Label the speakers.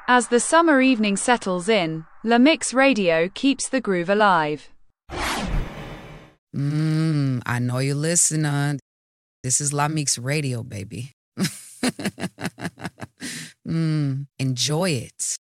Speaker 1: As the summer evening settles in, La Mix Radio keeps the groove alive.
Speaker 2: I know you're listening. This is La Mix Radio, baby. Enjoy it.